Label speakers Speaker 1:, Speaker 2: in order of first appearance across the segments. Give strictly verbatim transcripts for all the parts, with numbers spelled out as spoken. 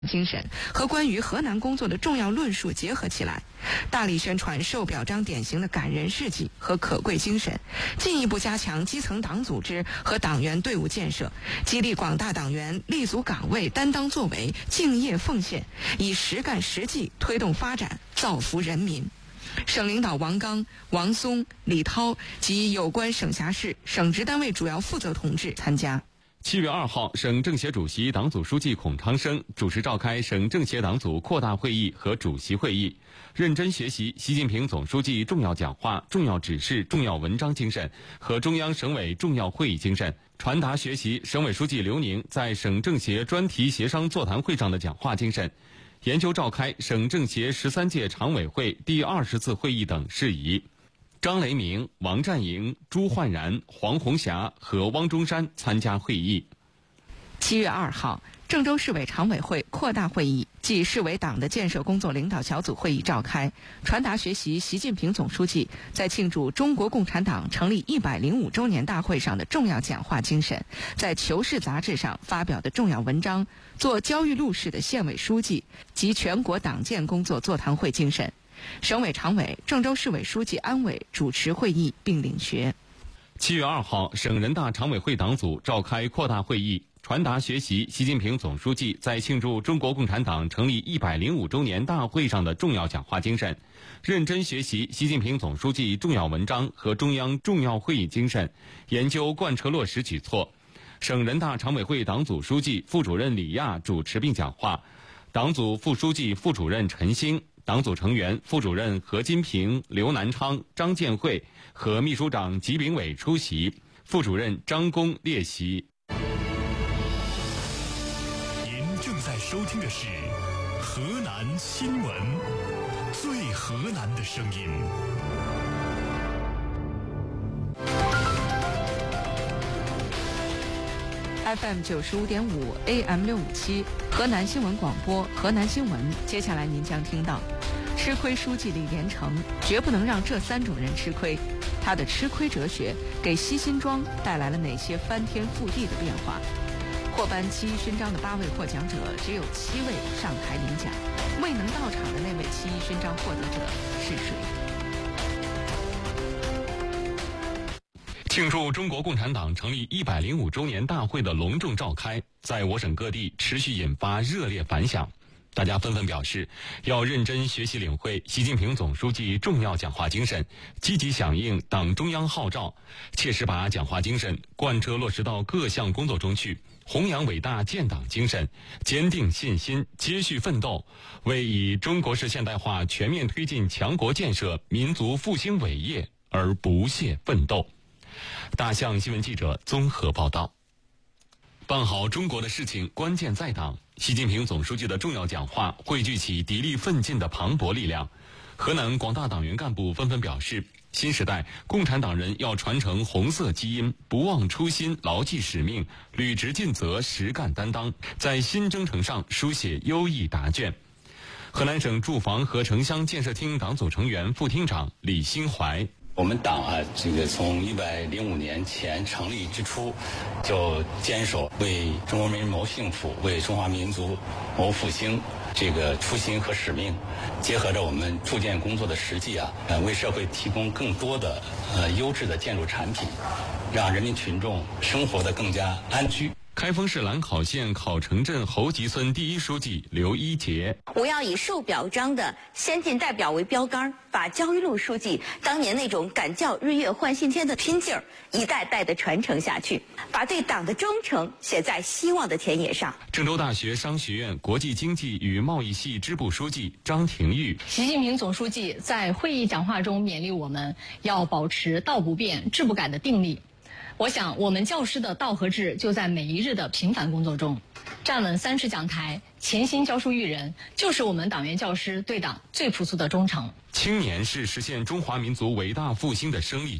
Speaker 1: 精神和关于河南工作的重要论述结合起来，大力宣传受表彰典型的感人事迹和可贵精神，进一步加强基层党组织和党员队伍建设，激励广大党员立足岗位、担当作为、敬业奉献，以实干实际推动发展，造福人民。省领导王刚、王松、李涛及有关省辖市、省直单位主要负责同志参加。
Speaker 2: 七月二号，省政协主席、党组书记孔昌生主持召开省政协党组扩大会议和主席会议，认真学习习近平总书记重要讲话、重要指示、重要文章精神和中央省委重要会议精神，传达学习省委书记刘宁在省政协专题协商座谈会上的讲话精神，研究召开省政协十三届常委会第二十次会议等事宜。张雷鸣、王占营、朱焕然、黄红霞和汪中山参加会议。
Speaker 1: 七月二号，郑州市委常委会扩大会议暨市委党的建设工作领导小组会议召开，传达学习习近平总书记在庆祝中国共产党成立一百零五周年大会上的重要讲话精神，在《求是》杂志上发表的重要文章，做焦裕禄市的县委书记及全国党建工作座谈会精神。省委常委、郑州市委书记安伟主持会议并领学。
Speaker 2: 七月二号，省人大常委会党组召开扩大会议，传达学习习近平总书记在庆祝中国共产党成立一百零五周年大会上的重要讲话精神，认真学习习近平总书记重要文章和中央重要会议精神，研究贯彻落实举措。省人大常委会党组书记、副主任李亚主持并讲话，党组副书记、副主任陈兴，党组成员副主任何金平、刘南昌、张建慧和秘书长吉炳伟出席，副主任张工列席。
Speaker 3: 您正在收听的是河南新闻，最河南的声音。
Speaker 1: F M 九十五点五 A M 六五七，河南新闻广播，河南新闻。接下来您将听到，吃亏书记李连成绝不能让这三种人吃亏。他的吃亏哲学给西辛庄带来了哪些翻天覆地的变化？获颁七一勋章的八位获奖者，只有七位上台领奖，未能到场的那位七一勋章获得者是谁？
Speaker 2: 庆祝中国共产党成立一百零五周年大会的隆重召开，在我省各地持续引发热烈反响。大家纷纷表示，要认真学习领会习近平总书记重要讲话精神，积极响应党中央号召，切实把讲话精神贯彻落实到各项工作中去，弘扬伟大建党精神，坚定信心，接续奋斗，为以中国式现代化全面推进强国建设、民族复兴伟业而不懈奋斗。大象新闻记者综合报道。办好中国的事情，关键在党。习近平总书记的重要讲话汇聚起砥砺奋进的磅礴力量。河南广大党员干部纷纷表示，新时代共产党人要传承红色基因，不忘初心，牢记使命，履职尽责，实干担当，在新征程上书写优异答卷。河南省住房和城乡建设厅党组成员、副厅长李新怀，
Speaker 4: 我们党啊，这个从一百零五年前成立之初，就坚守为中国人民谋幸福、为中华民族谋复兴这个初心和使命，结合着我们铸建工作的实际啊，呃，为社会提供更多的呃优质的建筑产品，让人民群众生活得更加安居。
Speaker 2: 开封市兰考县考城镇侯集村第一书记刘一杰，
Speaker 5: 我要以受表彰的先进代表为标杆，把焦裕禄书记当年那种敢教日月换新天的拼劲儿一代代的传承下去，把对党的忠诚写在希望的田野上。
Speaker 2: 郑州大学商学院国际经济与贸易系支部书记张廷玉，
Speaker 6: 习近平总书记在会议讲话中勉励我们要保持道不变、志不改的定力。我想我们教师的道和志就在每一日的平凡工作中，站稳三尺讲台，潜心教书育人，就是我们党员教师对党最朴素的忠诚。
Speaker 2: 青年是实现中华民族伟大复兴的生力军，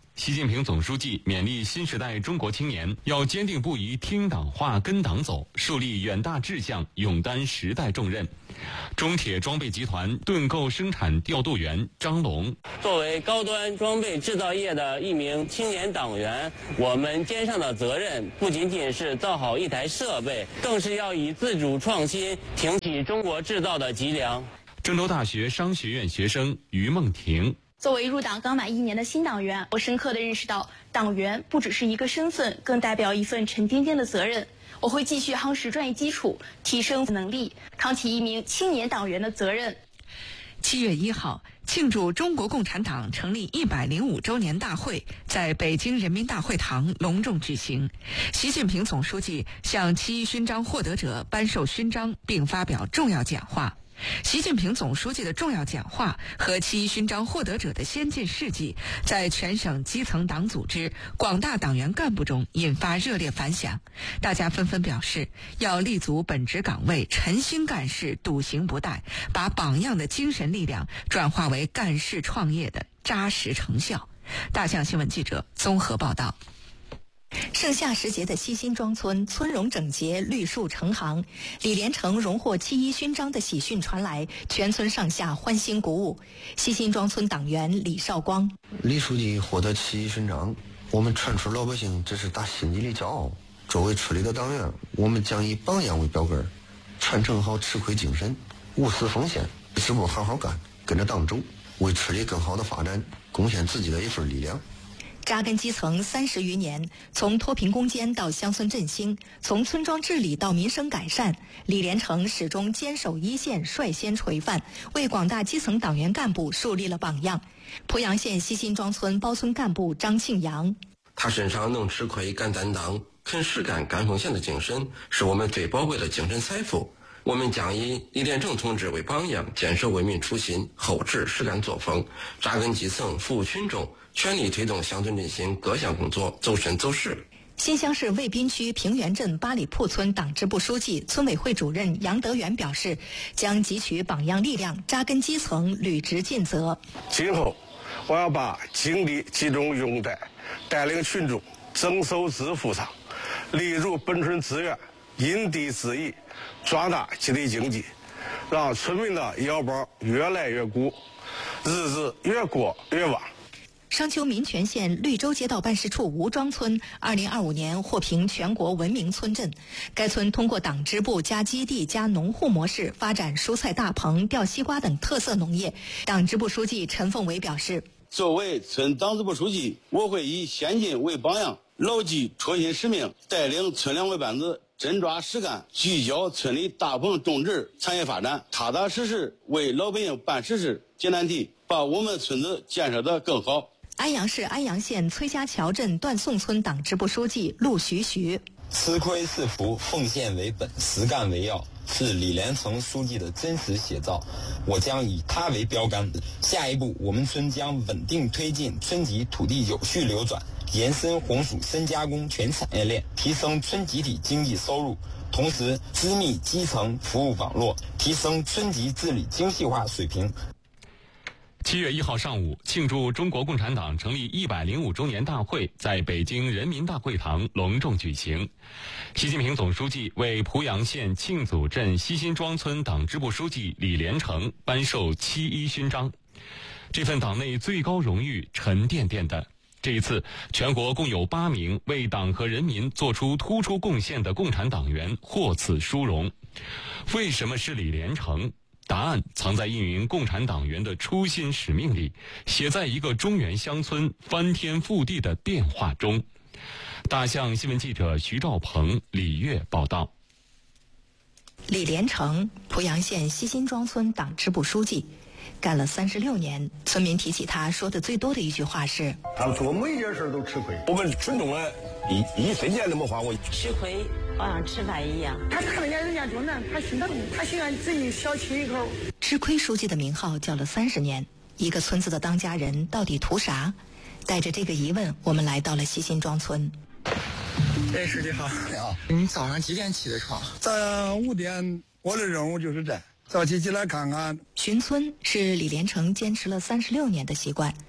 Speaker 2: 习近平总书记勉励新时代中国青年要坚定不移听党话跟党走，树立远大志向，勇担时代重任。中铁装备集团盾构生产调度员张龙，
Speaker 7: 作为高端装备制造业的一名青年党员，我们肩上的责任不仅仅是造好一台设备，更是要以自主创新挺起中国制造的脊梁。
Speaker 2: 郑州大学商学院学生于梦婷，
Speaker 8: 作为入党刚满一年的新党员，我深刻地认识到，党员不只是一个身份，更代表一份沉甸甸的责任。我会继续夯实专业基础，提升能力，扛起一名青年党员的责任。
Speaker 1: 七月一号，庆祝中国共产党成立一百零五周年大会在北京人民大会堂隆重举行。习近平总书记向七一勋章获得者颁授勋章，并发表重要讲话。习近平总书记的重要讲话和七一勋章获得者的先进事迹，在全省基层党组织、广大党员干部中引发热烈反响。大家纷纷表示，要立足本职岗位，沉心干事，笃行不怠，把榜样的精神力量转化为干事创业的扎实成效。大象新闻记者综合报道。
Speaker 9: 盛夏时节的西辛庄村，村容整洁，绿树成行。李连成荣获七一勋章的喜讯传来，全村上下欢欣鼓舞。西辛庄村党员李少光，
Speaker 10: 李书记获得七一勋章，我们全村老百姓这是打心底的骄傲。作为村里的党员，我们将以榜样为标杆，传承好吃亏精神，无私奉献，支部好好干，跟着党走，为村里更好的发展贡献自己的一份力量。
Speaker 9: 扎根基层三十余年，从脱贫攻坚到乡村振兴，从村庄治理到民生改善，李连成始终坚守一线，率先垂范，为广大基层党员干部树立了榜样。濮阳县西辛庄村包村干部张庆阳，
Speaker 11: 他身上能吃亏、敢担当、肯实干、敢奉献的精神，是我们最宝贵的精神财富。我们将以李连成同志为榜样，坚守为民初心、厚志实干作风，扎根基层，服务群众，全力推动乡村振兴各项工作走深走实。
Speaker 9: 新乡市渭滨区平原镇八里铺村党支部书记、村委会主任杨德元表示，将汲取榜样力量，扎根基层，履职尽责。
Speaker 12: 今后，我要把精力集中用在带领群众增收致富上，利入本村资源，因地制宜，壮大集体经济，让村民的腰包越来越鼓，日子越过越旺。
Speaker 9: 商丘民权县绿洲街道办事处吴庄村二零二五年获评全国文明村镇。该村通过党支部加基地加农户模式发展蔬菜大棚、吊西瓜等特色农业。党支部书记陈凤伟表示，
Speaker 13: 作为村党支部书记，我会以先进为榜样，牢记初心使命，带领村两位班子真抓实干，聚焦村里大棚种植产业发展，踏踏实实为老百姓办实事、解难题，把我们村子建设得更好。
Speaker 9: 安阳市安阳县崔家桥镇段宋村党支部书记陆徐徐，
Speaker 14: 吃亏是福，奉献为本，实干为要，是李连成书记的真实写照。我将以他为标杆，下一步我们村将稳定推进村级土地有序流转，延伸红薯深加工全产业链，提升村集体经济收入，同时织密基层服务网络，提升村级治理精细化水平。
Speaker 2: 七月一号上午，庆祝中国共产党成立一百零五周年大会在北京人民大会堂隆重举行。习近平总书记为濮阳县庆祖镇西辛庄村党支部书记李连成颁授七一勋章。这份党内最高荣誉沉甸甸的。这一次，全国共有八名为党和人民做出突出贡献的共产党员获此殊荣。为什么是李连成？答案藏在一名共产党员的初心使命里，写在一个中原乡村翻天覆地的变化中。大象新闻记者徐兆鹏、李月报道。
Speaker 9: 李连成，濮阳县西辛庄村党支部书记，干了三十六年。村民提起他说的最多的一句话是：
Speaker 15: 他做每一件事都吃亏，我们群众啊，一一分钱都没花过。
Speaker 16: 吃亏好像吃饭一样，
Speaker 17: 他看见人家多难，他心疼，他喜欢自己小吃一口。
Speaker 9: 吃亏书记的名号叫了三十年，一个村子的当家人到底图啥？带着这个疑问，我们来到了西辛庄村。
Speaker 18: 哎，书记好。你好。你早上几点起的床？早上五点。我的任务就是这，早起起来看看。
Speaker 9: 巡村是李连成坚持了三十六年的习惯。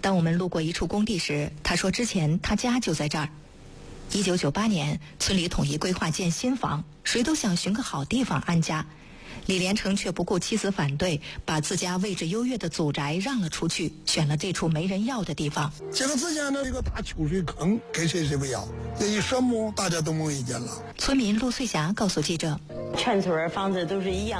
Speaker 9: 当我们路过一处工地时，他说之前他家就在这儿。一九九八年，村里统一规划建新房，谁都想寻个好地方安家。李连成却不顾妻子反对，把自家位置优越的祖宅让了出去，选了这处没人要的地方。
Speaker 18: 这个之前的一个大秋水坑，给谁谁不要，这一说木，大家都没意见了。
Speaker 9: 村民陆翠霞告诉记者，
Speaker 16: 全村房子都是一样。